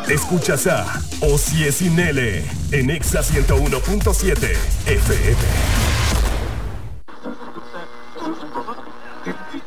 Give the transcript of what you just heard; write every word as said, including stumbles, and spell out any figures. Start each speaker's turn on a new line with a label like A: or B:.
A: Escuchas a Osie Sin L en Exa ciento uno punto siete F M.